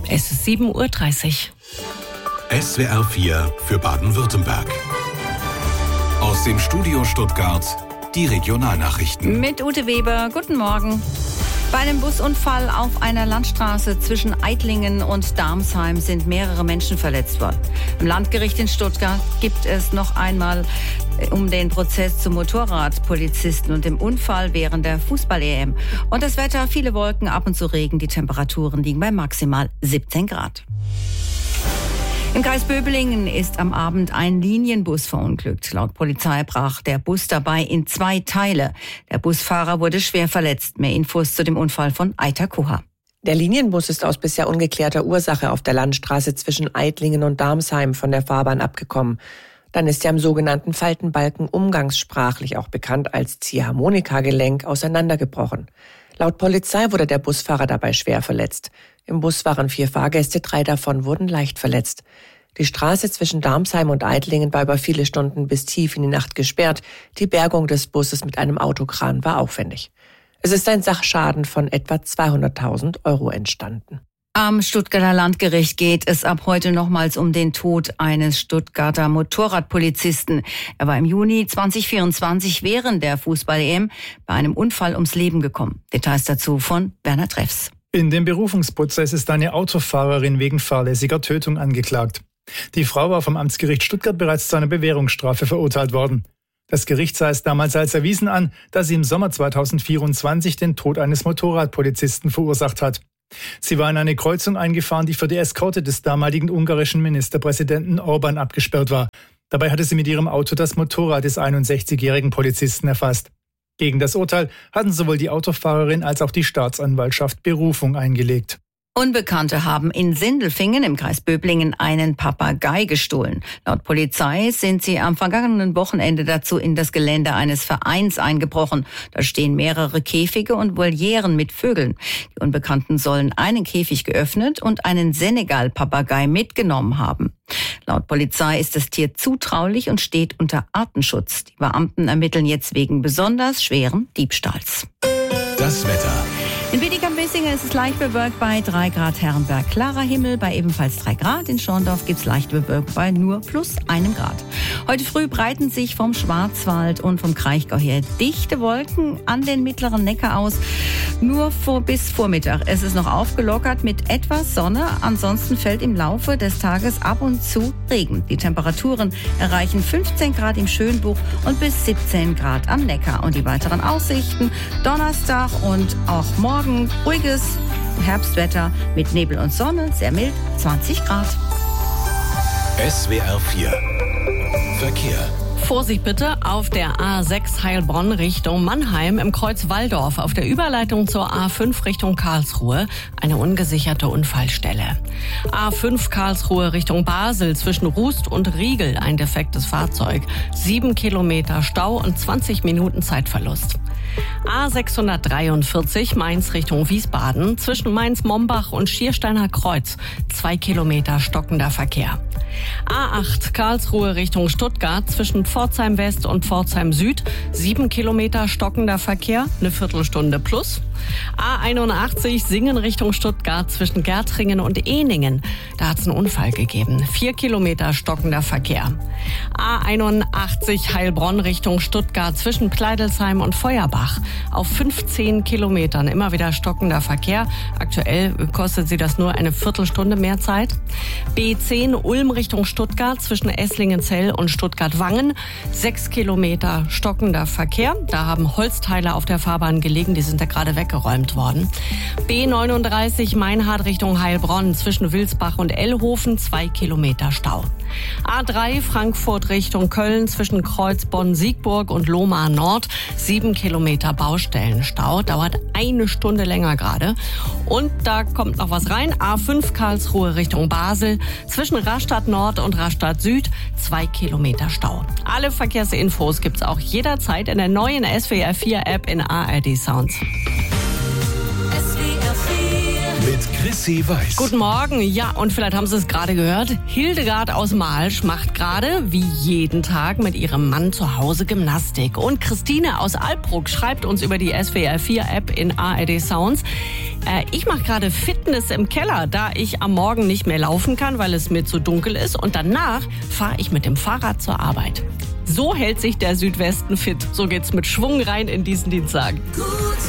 Es ist 7:30 Uhr. SWR 4 für Baden-Württemberg. Aus dem Studio Stuttgart die Regionalnachrichten. Mit Ute Weber, guten Morgen. Bei einem Busunfall auf einer Landstraße zwischen Eitlingen und Darmsheim sind mehrere Menschen verletzt worden. Im Landgericht in Stuttgart gibt es noch einmal um den Prozess zum Motorradpolizisten und dem Unfall während der Fußball-EM. Und das Wetter, viele Wolken, ab und zu Regen, die Temperaturen liegen bei maximal 17 Grad. Im Kreis Böblingen ist am Abend ein Linienbus verunglückt. Laut Polizei brach der Bus dabei in 2 Teile. Der Busfahrer wurde schwer verletzt. Mehr Infos zu dem Unfall von Aita Kuha. Der Linienbus ist aus bisher ungeklärter Ursache auf der Landstraße zwischen Eitlingen und Darmsheim von der Fahrbahn abgekommen. Dann ist er am sogenannten Faltenbalken, umgangssprachlich auch bekannt als Ziehharmonikagelenk, auseinandergebrochen. Laut Polizei wurde der Busfahrer dabei schwer verletzt. Im Bus waren 4 Fahrgäste, 3 davon wurden leicht verletzt. Die Straße zwischen Darmsheim und Eitlingen war über viele Stunden bis tief in die Nacht gesperrt. Die Bergung des Busses mit einem Autokran war aufwendig. Es ist ein Sachschaden von etwa 200.000 € entstanden. Am Stuttgarter Landgericht geht es ab heute nochmals um den Tod eines Stuttgarter Motorradpolizisten. Er war im Juni 2024 während der Fußball-EM bei einem Unfall ums Leben gekommen. Details dazu von Bernhard Treffs. In dem Berufungsprozess ist eine Autofahrerin wegen fahrlässiger Tötung angeklagt. Die Frau war vom Amtsgericht Stuttgart bereits zu einer Bewährungsstrafe verurteilt worden. Das Gericht sah es damals als erwiesen an, dass sie im Sommer 2024 den Tod eines Motorradpolizisten verursacht hat. Sie war in eine Kreuzung eingefahren, die für die Eskorte des damaligen ungarischen Ministerpräsidenten Orban abgesperrt war. Dabei hatte sie mit ihrem Auto das Motorrad des 61-jährigen Polizisten erfasst. Gegen das Urteil hatten sowohl die Autofahrerin als auch die Staatsanwaltschaft Berufung eingelegt. Unbekannte haben in Sindelfingen im Kreis Böblingen einen Papagei gestohlen. Laut Polizei sind sie am vergangenen Wochenende dazu in das Gelände eines Vereins eingebrochen. Da stehen mehrere Käfige und Volieren mit Vögeln. Die Unbekannten sollen einen Käfig geöffnet und einen Senegal-Papagei mitgenommen haben. Laut Polizei ist das Tier zutraulich und steht unter Artenschutz. Die Beamten ermitteln jetzt wegen besonders schweren Diebstahls. Das Wetter. In Bietigheim-Bissingen ist es leicht bewölkt bei 3 Grad, Herrenberg klarer Himmel bei ebenfalls 3 Grad. In Schorndorf gibt es leicht bewölkt bei nur plus 1 Grad. Heute früh breiten sich vom Schwarzwald und vom Kraichgau her dichte Wolken an den mittleren Neckar aus. Nur bis Vormittag. Es ist noch aufgelockert mit etwas Sonne. Ansonsten fällt im Laufe des Tages ab und zu Regen. Die Temperaturen erreichen 15 Grad im Schönbuch und bis 17 Grad am Neckar. Und die weiteren Aussichten: Donnerstag und auch morgen ruhiges Herbstwetter mit Nebel und Sonne, sehr mild, 20 Grad. SWR 4 Verkehr. Vorsicht bitte auf der A6 Heilbronn Richtung Mannheim im Kreuz Walldorf auf der Überleitung zur A5 Richtung Karlsruhe eine ungesicherte Unfallstelle. A5 Karlsruhe Richtung Basel zwischen Rust und Riegel ein defektes Fahrzeug. 7 Kilometer Stau und 20 Minuten Zeitverlust. A643 Mainz Richtung Wiesbaden zwischen Mainz-Mombach und Schiersteiner Kreuz 2 Kilometer stockender Verkehr. A8 Karlsruhe Richtung Stuttgart zwischen Pforzheim West und Pforzheim Süd 7 Kilometer stockender Verkehr, eine Viertelstunde plus. A81 Singen Richtung Stuttgart zwischen Gärtringen und Ehningen. Da hat es einen Unfall gegeben. 4 Kilometer stockender Verkehr. A81 Heilbronn Richtung Stuttgart zwischen Pleidelsheim und Feuerbach. Auf 15 Kilometern immer wieder stockender Verkehr. Aktuell kostet sie das nur eine Viertelstunde mehr Zeit. B10 Ulm Richtung Stuttgart zwischen Esslingenzell und Stuttgart-Wangen. 6 Kilometer stockender Verkehr. Da haben Holzteile auf der Fahrbahn gelegen, die sind da gerade weggeräumt worden. B39 Meinhard Richtung Heilbronn zwischen Wilsbach und Ellhofen 2 Kilometer Stau. A3 Frankfurt Richtung Köln zwischen Kreuzbonn-Siegburg und Lohmar Nord 7 Kilometer Baustellenstau, dauert eine Stunde länger gerade. Und da kommt noch was rein. A5 Karlsruhe Richtung Basel zwischen Rastatt Nord und Rastatt Süd 2 Kilometer Stau. Alle Verkehrsinfos gibt's auch jederzeit in der neuen SWR 4 App in ARD Sounds. Mit Chrissy weiß. Guten Morgen. Ja, und vielleicht haben Sie es gerade gehört. Hildegard aus Malsch macht gerade, wie jeden Tag, mit ihrem Mann zu Hause Gymnastik. Und Christine aus Alpbruck schreibt uns über die SWR4-App in ARD Sounds. Ich mache gerade Fitness im Keller, da ich am Morgen nicht mehr laufen kann, weil es mir zu dunkel ist. Und danach fahre ich mit dem Fahrrad zur Arbeit. So hält sich der Südwesten fit. So geht's mit Schwung rein in diesen Dienstag. Gute